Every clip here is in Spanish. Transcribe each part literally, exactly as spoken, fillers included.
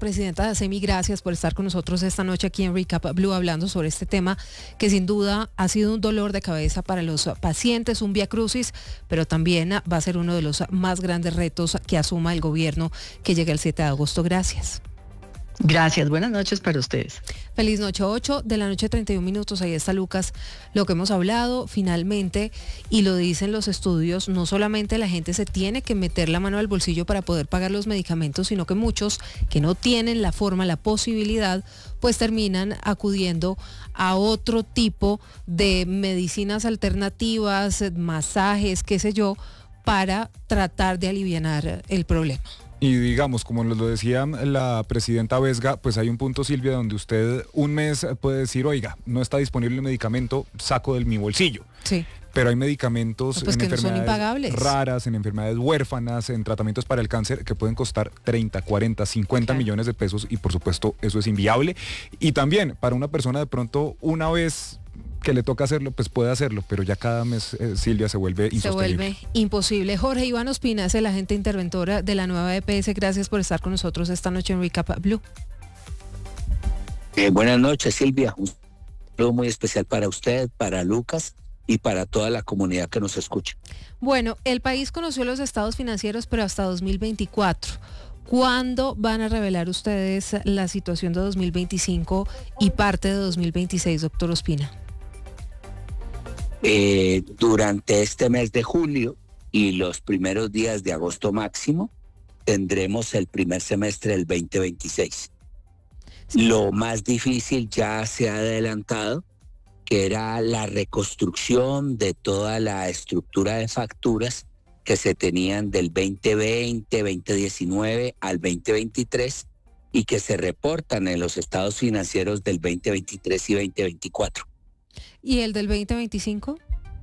presidenta de ASEMI, gracias por estar con nosotros esta noche aquí en Recap Blue hablando sobre este tema que sin duda ha sido un dolor de cabeza para los pacientes, un viacrucis, pero también va a ser uno de los más grandes retos que asuma el gobierno que llegue el siete de agosto. Gracias. Gracias, buenas noches para ustedes. Feliz noche, ocho de la noche, treinta y un minutos, ahí está Lucas, lo que hemos hablado finalmente, y lo dicen los estudios, no solamente la gente se tiene que meter la mano al bolsillo para poder pagar los medicamentos, sino que muchos que no tienen la forma, la posibilidad, pues terminan acudiendo a otro tipo de medicinas alternativas, masajes, qué sé yo, para tratar de alivianar el problema. Y digamos, como nos lo decía la presidenta Vesga, pues hay un punto, Silvia, donde usted un mes puede decir, oiga, no está disponible el medicamento, saco de mi bolsillo. Sí. Pero hay medicamentos no, pues en que no enfermedades son impagables. raras, en enfermedades huérfanas, en tratamientos para el cáncer que pueden costar treinta, cuarenta, cincuenta claro. millones de pesos, y por supuesto eso es inviable. Y también para una persona de pronto una vez que le toca hacerlo, pues puede hacerlo, pero ya cada mes, eh, Silvia, se vuelve insostenible. Se vuelve imposible. Jorge Iván Ospina es el agente interventora de la nueva E P S. Gracias por estar con nosotros esta noche en Recap Blue. Eh, buenas noches, Silvia. Un saludo muy especial para usted, para Lucas y para toda la comunidad que nos escucha. Bueno, el país conoció los estados financieros, pero hasta dos mil veinticuatro. ¿Cuándo van a revelar ustedes la situación de dos mil veinticinco y parte de dos mil veintiséis, doctor Ospina? Eh, durante este mes de julio y los primeros días de agosto máximo, tendremos el primer semestre del veinte veintiséis. Sí. Lo más difícil ya se ha adelantado, que era la reconstrucción de toda la estructura de facturas que se tenían del veinte veinte, veinte diecinueve al veinte veintitrés y que se reportan en los estados financieros del veinte veintitrés y veinte veinticuatro. ¿Y el del veinte veinticinco?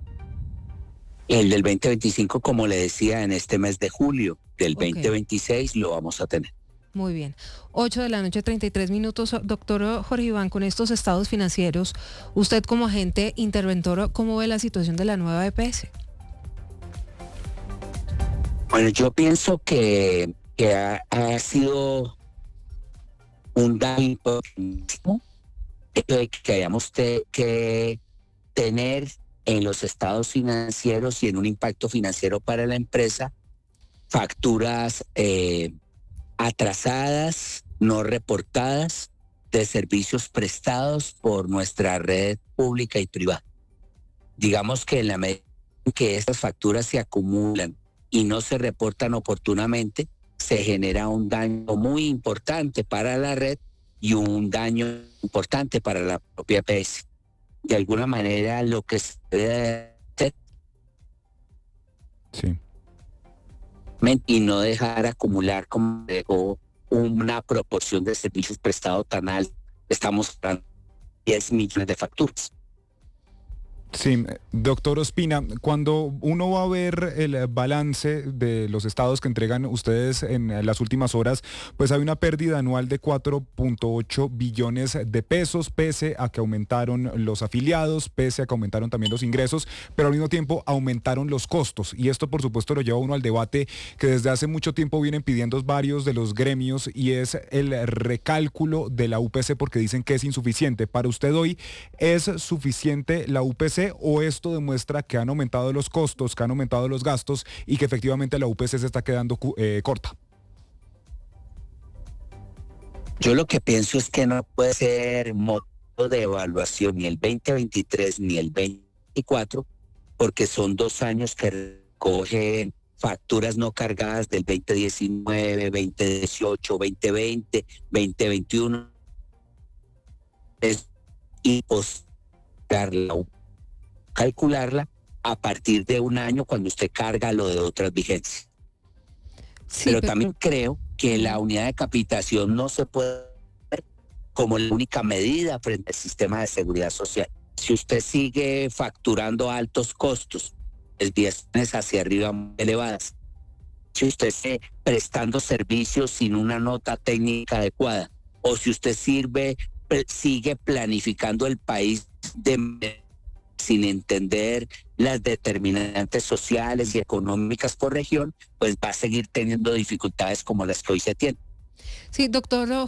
El del veinte veinticinco, como le decía, en este mes de julio. Del okay. veinte veintiséis lo vamos a tener. Muy bien. ocho de la noche, treinta y tres minutos. Doctor Jorge Iván, con estos estados financieros, usted como agente interventor, ¿cómo ve la situación de la nueva E P S? Bueno, yo pienso que, que ha, ha sido un daño importantísimo que hayamos te, que tener en los estados financieros y en un impacto financiero para la empresa facturas eh, atrasadas, no reportadas, de servicios prestados por nuestra red pública y privada. Digamos que en la medida en que estas facturas se acumulan y no se reportan oportunamente, se genera un daño muy importante para la red y un daño importante para la propia E P S. De alguna manera, lo que se debe hacer sí. y no dejar acumular como dejó una proporción de servicios prestados tan alta. Estamos hablando de diez millones de facturas. Sí, doctor Ospina, cuando uno va a ver el balance de los estados que entregan ustedes en las últimas horas, pues hay una pérdida anual de cuatro punto ocho billones de pesos, pese a que aumentaron los afiliados, pese a que aumentaron también los ingresos, pero al mismo tiempo aumentaron los costos. Y esto, por supuesto, lo lleva uno al debate que desde hace mucho tiempo vienen pidiendo varios de los gremios, y es el recálculo de la U P C, porque dicen que es insuficiente. Para usted hoy, ¿es suficiente la U P C? ¿O esto demuestra que han aumentado los costos, que han aumentado los gastos y que efectivamente la U P C se está quedando eh, corta? Yo lo que pienso es que no puede ser motivo de evaluación ni el veinte veintitrés ni el veinte veinticuatro, porque son dos años que recogen facturas no cargadas del veinte diecinueve, veinte dieciocho, veinte veinte, veinte veintiuno. Es imposible la U P C, calcularla a partir de un año cuando usted carga lo de otras vigencias. Sí, pero, pero también creo que la unidad de capitación no se puede ver como la única medida frente al sistema de seguridad social. Si usted sigue facturando altos costos, desviaciones hacia arriba muy elevadas, si usted sigue prestando servicios sin una nota técnica adecuada, o si usted sirve, sigue planificando el país de sin entender las determinantes sociales y económicas por región, pues va a seguir teniendo dificultades como las que hoy se tienen. Sí, doctor